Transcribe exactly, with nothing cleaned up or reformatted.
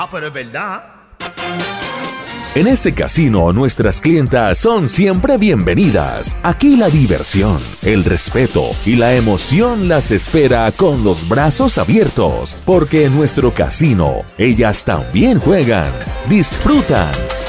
Ah, pero es verdad. En este casino, nuestras clientas son siempre bienvenidas. Aquí la diversión, el respeto y la emoción las espera con los brazos abiertos, porque en nuestro casino, ellas también juegan, disfrutan